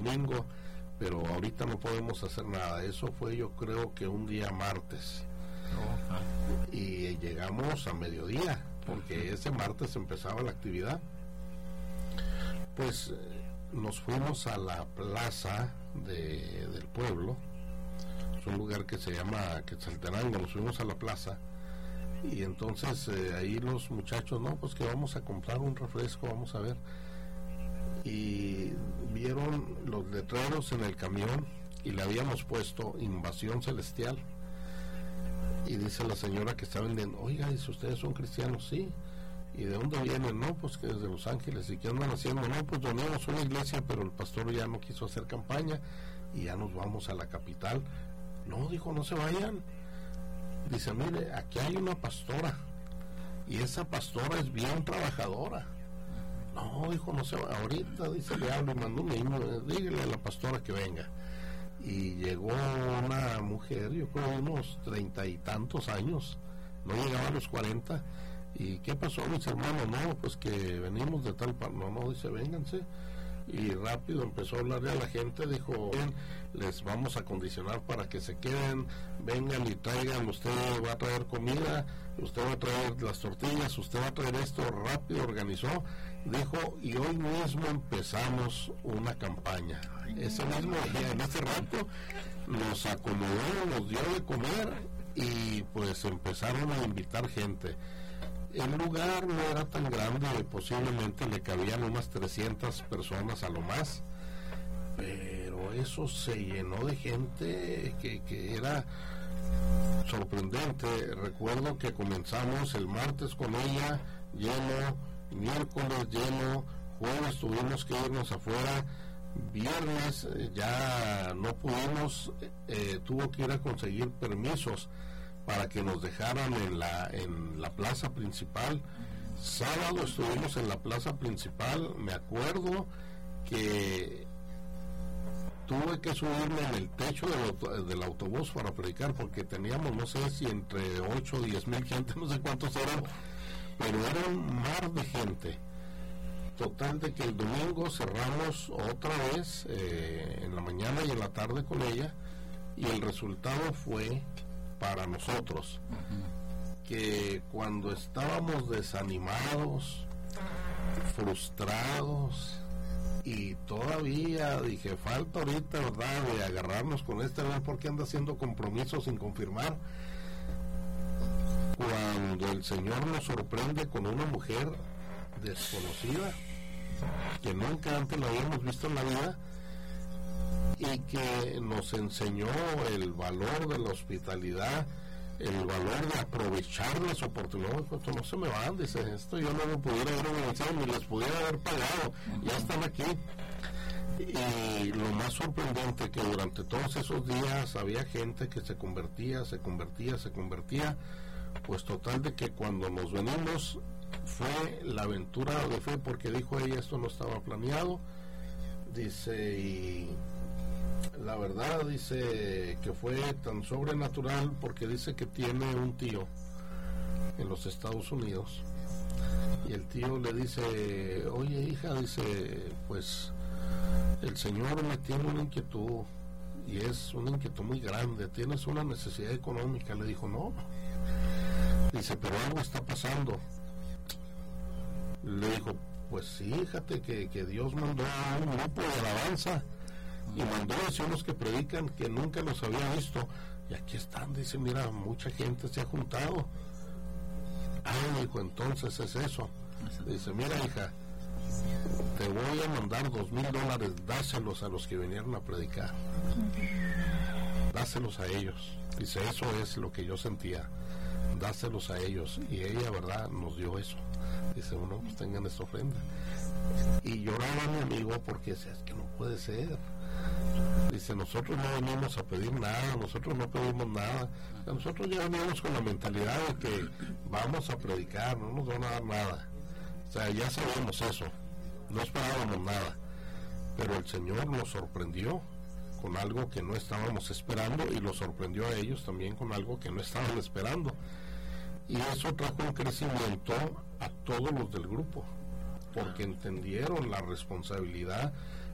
domingo, pero ahorita no podemos hacer nada. Eso fue, yo creo que un día martes. Y llegamos a mediodía, porque ese martes empezaba la actividad. Pues nos fuimos a la plaza del pueblo. Es un lugar que se llama Quetzaltenango. Nos fuimos a la plaza y entonces ahí los muchachos, no, pues que vamos a comprar un refresco, vamos a ver. Y vieron los letreros en el camión y le habíamos puesto Invasión Celestial. Y dice la señora que está vendiendo, oiga, dice, ¿ustedes son cristianos? Sí. ¿Y de dónde vienen? No, pues que desde Los Ángeles. ¿Y qué andan haciendo? No, pues donamos una iglesia, pero el pastor ya no quiso hacer campaña y ya nos vamos a la capital. No, dijo, no se vayan. Dice, mire, aquí hay una pastora y esa pastora es bien trabajadora. No, dijo, no se va. Ahorita, dice, le hablo y mandó un niño, dígale a la pastora que venga. Y llegó una mujer, yo creo unos 30 y tantos años, no llegaba a los 40. ¿Y qué pasó, mis hermanos? No, pues que venimos de tal parte. No, dice, vénganse. Y rápido empezó a hablarle a la gente, dijo, bien, les vamos a condicionar para que se queden, vengan y traigan, usted va a traer comida, usted va a traer las tortillas, usted va a traer esto. Rápido organizó, dijo, y hoy mismo empezamos una campaña. Ese mismo día, en ese rato, nos acomodó, nos dio de comer y pues empezaron a invitar gente. El lugar no era tan grande, posiblemente le cabían unas 300 personas a lo más, pero eso se llenó de gente que era sorprendente. Recuerdo que comenzamos el martes con ella, lleno, miércoles lleno, jueves tuvimos que irnos afuera, viernes ya no pudimos, tuvo que ir a conseguir permisos para que nos dejaran en la plaza principal. Sábado estuvimos en la plaza principal. Me acuerdo que tuve que subirme en el techo del autobús para predicar, porque teníamos, no sé si entre 8 o 10 mil gente, no sé cuántos eran, pero era un mar de gente. Total de que el domingo cerramos otra vez, en la mañana y en la tarde con ella, y el resultado fue para nosotros que cuando estábamos desanimados, frustrados, y todavía dije, falta ahorita, ¿verdad?, de agarrarnos con ¿verdad?, porque anda haciendo compromisos sin confirmar. Cuando el Señor nos sorprende con una mujer desconocida que nunca antes la habíamos visto en la vida, y que nos enseñó el valor de la hospitalidad, el valor de aprovechar las oportunidades. Esto no se me van, dice, esto yo no lo pudiera haber organizado ni les pudiera haber pagado, ya están aquí. Y lo más sorprendente, que durante todos esos días había gente que se convertía, pues total de que cuando nos venimos fue la aventura de fe, porque dijo ella, esto no estaba planeado, dice, y la verdad, dice, que fue tan sobrenatural, porque dice que tiene un tío en los Estados Unidos, y el tío le dice, oye hija, dice, pues el Señor me tiene una inquietud, y es una inquietud muy grande, tienes una necesidad económica. Le dijo, no, dice, pero algo está pasando. Le dijo, pues sí, fíjate que Dios mandó a un grupo de alabanza y mandó a unos que predican que nunca los había visto, y aquí están, dice, mira, mucha gente se ha juntado. Dijo, entonces es eso. Dice, mira hija, te voy a mandar $2,000, dáselos a los que vinieron a predicar, dáselos a ellos. Dice, eso es lo que yo sentía, dáselos a ellos. Y ella, verdad, nos dio eso. Dice, bueno, pues tengan esta ofrenda. Y lloraba mi amigo porque decía, es que no puede ser. Dice, nosotros no venimos a pedir nada, nosotros no pedimos nada, nosotros ya veníamos con la mentalidad de que vamos a predicar, no nos van a dar nada. O sea, ya sabíamos eso, no esperábamos nada, pero el Señor nos sorprendió con algo que no estábamos esperando, y los sorprendió a ellos también con algo que no estaban esperando, y eso trajo un crecimiento a todos los del grupo, porque entendieron la responsabilidad